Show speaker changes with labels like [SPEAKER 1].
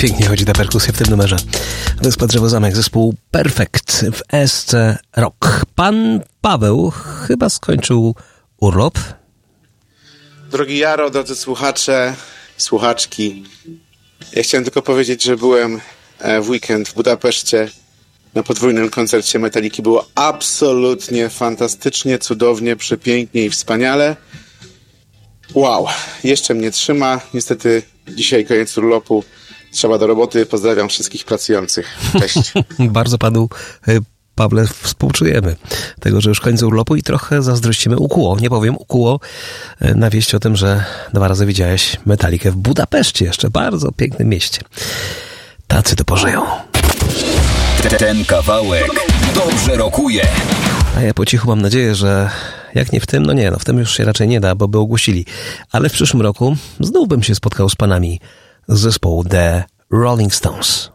[SPEAKER 1] Pięknie chodzi ta perkusja w tym numerze. Wyspa Drzewozamek, zespół Perfect w SC Rock. Pan Paweł chyba skończył urlop.
[SPEAKER 2] Drogi Jaro, drodzy słuchacze, słuchaczki, ja chciałem tylko powiedzieć, że byłem w weekend w Budapeszcie na podwójnym koncercie Metaliki. Było absolutnie fantastycznie, cudownie, przepięknie i wspaniale. Wow, jeszcze mnie trzyma. Niestety dzisiaj koniec urlopu. Trzeba do roboty. Pozdrawiam wszystkich pracujących. Cześć.
[SPEAKER 1] Bardzo panu, Pawle, współczujemy tego, że już koniec urlopu i trochę zazdrościmy. Ukuło na wieść o tym, że 2 razy widziałeś Metalikę w Budapeszcie, jeszcze bardzo pięknym mieście. Tacy to pożyją.
[SPEAKER 3] Ten kawałek dobrze rokuje.
[SPEAKER 1] A ja po cichu mam nadzieję, że jak nie w tym, w tym już się raczej nie da, bo by ogłosili. Ale w przyszłym roku znów bym się spotkał z panami z zespołu The Rolling Stones.